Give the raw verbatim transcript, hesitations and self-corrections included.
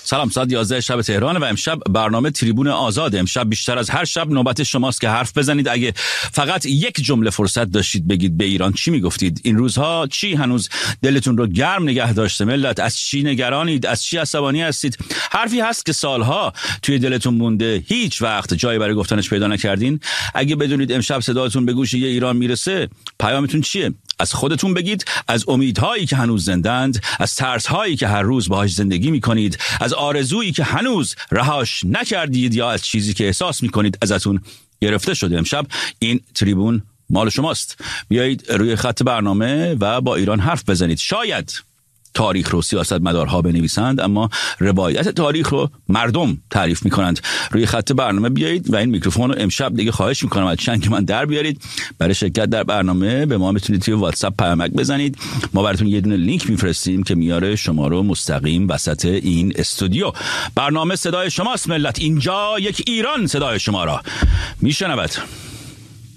سلام، ساعت یازده شب تهران و امشب برنامه تریبون آزاد. امشب بیشتر از هر شب نوبت شماست که حرف بزنید. اگه فقط یک جمله فرصت داشتید بگید به ایران چی میگفتید؟ این روزها چی هنوز دلتون رو گرم نگه داشته؟ ملت از چی نگرانید؟ از چی عصبانی هستید؟ حرفی هست که سالها توی دلتون مونده، هیچ وقت جایی برای گفتنش پیدا نکردین؟ اگه بدونید امشب صداتون به گوش یه ایران میرسه، پیامتون چیه؟ از خودتون بگید، از امیدهایی که هنوز زندند، از ترسهایی که هر روز باهاش زندگی میکنید، از آرزویی که هنوز رهاش نکردید، یا از چیزی که احساس میکنید ازتون گرفته شده. امشب این تریبون مال شماست. بیایید روی خط برنامه و با ایران حرف بزنید. شاید تاریخ رو سیاستمدارها بنویسند، اما روایت تاریخ رو مردم تعریف میکنند. روی خط برنامه بیایید و این میکروفون رو امشب دیگه خواهش میکنم از چنگ من در بیارید. برای شرکت در برنامه به ما میتونید توی واتساپ پیامک بزنید. ما براتون یه دونه لینک میفرستیم که میاره شما رو مستقیم وسط این استودیو. برنامه صدای شماست ملت. اینجا یک ایران صدای شما را میشنود.